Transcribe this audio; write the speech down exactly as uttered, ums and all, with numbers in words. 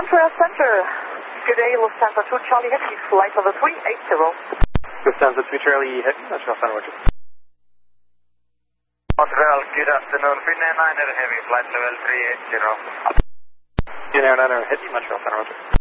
Montreal Center. Good day, Lufthansa two Charlie Heavy, flight level three eighty. Lufthansa two Charlie Heavy, Montreal Center, Roger. Montreal, good afternoon. Finnair Niner Heavy, flight level three eighty. Finnair Niner Heavy, Montreal Center, Roger.